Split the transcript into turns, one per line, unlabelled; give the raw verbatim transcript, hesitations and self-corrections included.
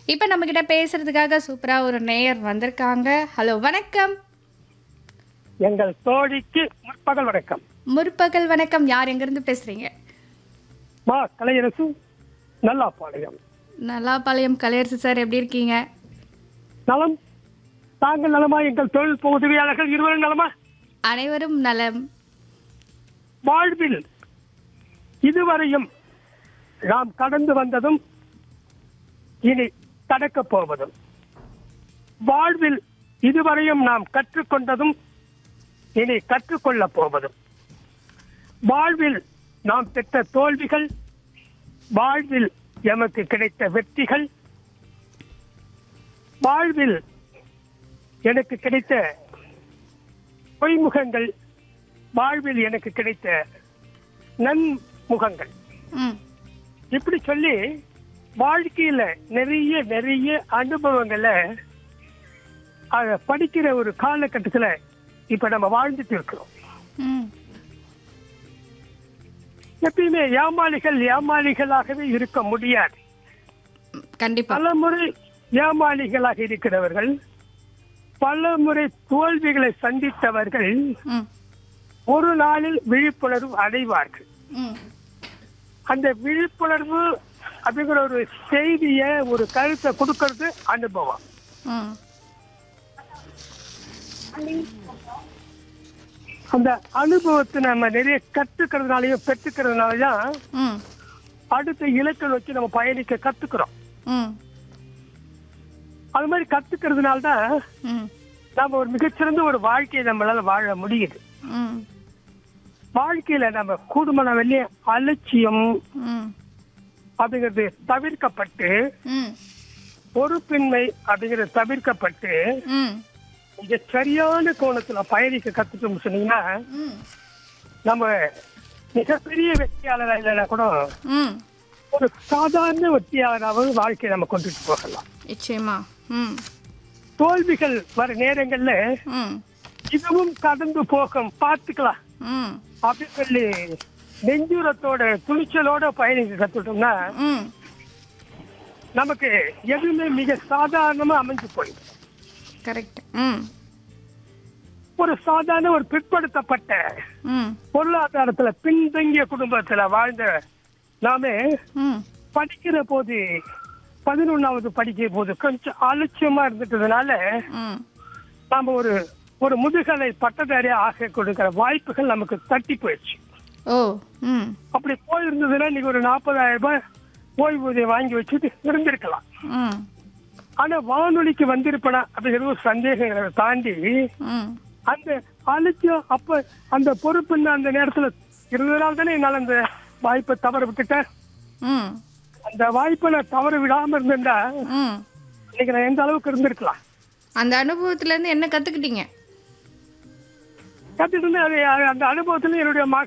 இப்ப நம்மகிட்ட பேசுறதுக்காக சூப்பரா ஒரு நேயர் வந்திருக்காங்க. ஹலோ வணக்கம்.
எங்கள் தோழிக்கு முற்பகல் வணக்கம்.
முற்பகல் வணக்கம். யார் எங்கிருந்து பேசுறீங்க?
மா கலையரசு நல்லாப்பாளையம்.
நல்லாபாளையம் கலையரசு சார் எப்படி இருக்கீங்க?
நலம். தாங்கள் நலமா? எங்கள் தொழில் உதவியாளர்கள் இருவரும் நலமா?
அனைவரும் நலம்.
வாழ்வில் இதுவரையும் நாம் கடந்து வந்ததும் இனி கடக்கப் போவதும், வாழ்வில் இதுவரையும் நாம் கற்றுக்கொண்டதும் இனி கற்றுக்கொள்ளப் போவதும், வாழ்வில் நாம் பெற்ற தோல்விகள், வாழ்வில் எமக்கு கிடைத்த வெற்றிகள், வாழ்வில் எனக்கு கிடைத்த பொய்முகங்கள், வாழ்வில் எனக்கு கிடைத்த நன்முகங்கள்,
ம்
இப்படி சொல்லி வாழ்க்கையில நிறைய நிறைய அனுபவங்களை அத படிக்கிற ஒரு காலகட்டத்துல இப்ப நம்ம வாழ்ந்துட்டு இருக்கிறோம்.
ம்
எப்பயுமே ஏமாளிகள் ஏமாளிகளாகவே இருக்க முடியாது.
கண்டிப்பா.
பல முறை ஏமாளிகளாக இருக்கிறவர்கள், பல முறை தோல்விகளை சந்தித்தவர்கள்
ம்
ஒரு நாளில் விழிப்புணர்வு அடைவார்கள்.
ம்
அந்த விழிப்புணர்வு அப்படிங்கிற ஒரு செய்திய, ஒரு கருத்தை கொடுக்கறது அனுபவம்.
ம்
அந்த அனுபவத்தை நம்ம நிறைய கத்துக்கிறதுனாலயும் பெற்றுக்கிறதுனாலதான்
ம்
அடுத்த இலக்கை வச்சு நம்ம பயணிக்க கத்துக்கிறோம்.
ம்
அது மாதிரி கத்துக்கிறதுனால்தான்
ம்
நம்ம ஒரு மிகச்சிறந்த ஒரு வாழ்க்கையை நம்மளால வாழ முடியுது.
ம்
வாழ்க்கையில நம்ம கூடுமான வெளியே அலட்சியம்
ம்
அப்படிங்கிறது தவிர்க்கப்பட்டு,
ம்
பொறுப்பின்மை அப்படிங்கிறது தவிர்க்கப்பட்டு,
ம்
இந்த சரியான கோணத்துல பயணிக்க கத்துட்டோம்னு சொன்னீங்கன்னா
ம்
நம்ம மிகப்பெரிய வெற்றியாளரா இல்லைன்னா கூட
ம்
ஒரு சாதாரண வெற்றியாளராக வாழ்க்கையை நம்ம கொண்டுட்டு போகலாம்.
நிச்சயமா. ம்
தோல்விகள் வர நேரங்கள்ல
ம்
இதுவும் கடந்து போகும், பார்த்துக்கலாம்
ம்
அப்படின்னு சொல்லி நெஞ்சுரத்தோட துணிச்சலோட பயணிக்க கத்துட்டோம்னா
ம்
நமக்கு எதுவுமே மிக சாதாரணமா அமைஞ்சு போயிடும்.
கரெக்ட். ம்
ஒரு சாதாரண ஒரு பிற்படுத்தப்பட்ட
ம்
பொருளாதாரத்துல பின்தங்கிய குடும்பத்துல வாழ்ந்த நாமே
ம்
படிக்கிற போது, பதினொன்னாவது படிக்கிற போது கொஞ்சம் அலட்சியமா இருந்துட்டதுனால
ம்
நாம ஒரு ஒரு முதுகலை பட்டதாரியா ஆக கொடுக்கிற வாய்ப்புகள் நமக்கு தட்டி போயிடுச்சு.
ஓ ம்
அப்படி போயிருந்ததுன்னா நீங்க ஒரு நாற்பதாயிரம் ரூபாய் ஓய்வூதியம் வாங்கி வச்சுட்டு இருந்திருக்கலாம்.
ம்
ஆனா வானொலிக்கு வந்திருப்பனா அப்படிங்கிற ஒரு சந்தேகங்களை தாண்டி
ம்
அந்த அலட்சியம், அப்ப அந்த பொறுப்புன்னு அந்த நேரத்துல இருந்ததுனால தானே என்னால அந்த வாய்ப்பை தவற விட்டுட்டேன்.
ம்
அந்த வாய்ப்பை நான் தவற விடாம இருந்திருந்தா
ம்
இன்னைக்கு நான் எந்த அளவுக்கு இருந்திருக்கலாம்.
அந்த அனுபவத்துல இருந்து என்ன கத்துக்கிட்டீங்க?
கத்துட்டு இருந்து அது அந்த அனுபவத்துல என்னுடைய மக